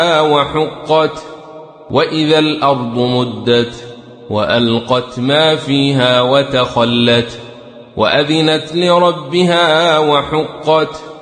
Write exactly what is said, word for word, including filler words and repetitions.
وحقت وإذا الأرض مدت وألقت ما فيها وتخلت وأذنت لربها وحقت